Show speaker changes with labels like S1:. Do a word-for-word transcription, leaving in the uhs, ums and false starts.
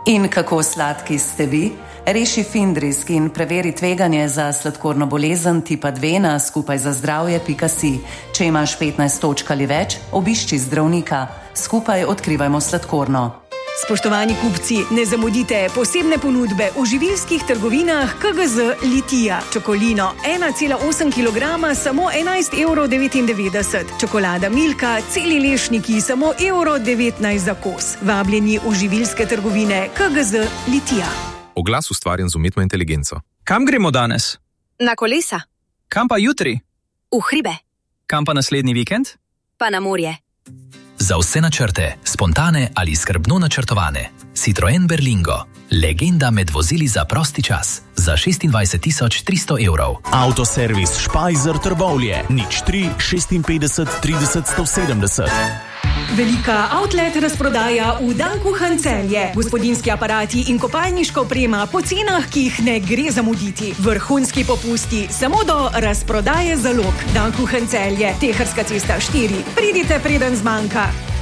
S1: In kako sladki ste vi? Reši Findrisk in preveri tveganje za sladkorno bolezen tipa dve na skupaj za zdravje pika si. Če imaš petnajst točk ali več, obišči zdravnika. Skupaj odkrivajmo sladkorno.
S2: Spoštovani kupci, ne zamudite posebne ponudbe v živilskih trgovinah K G Z Litija. Čokolino ena cela osem kilograma samo enajst evrov devetindevetdeset. Čokolada Milka, celi lešniki samo evro devetnajst za kos. Vabljeni v živilske trgovine K G Z Litija.
S3: Oglas ustvarjen z umetno inteligenco.
S4: Kam gremo danes?
S5: Na kolesa.
S4: Kam pa jutri?
S5: V hribe.
S4: Kam pa naslednji vikend?
S5: Pa na morje.
S6: Za vse načrte, spontane ali skrbno načrtovane. Citroen Berlingo. Legenda med vozili za prosti čas. Za šestindvajset tisoč tristo evrov.
S7: Avtoservis Špajzer Trbovlje. nič tri šestinpetdeset trideset sto sedemdeset.
S2: Velika outlet razprodaja v Dankuhan Celje. Gospodinjski aparati in kopalniška oprema po cenah, ki jih ne gre zamuditi. Vrhunski popusti samo do razprodaje zalog. Dankuhan Celje, Teharska cesta štiri. Pridite, preden zmanjka.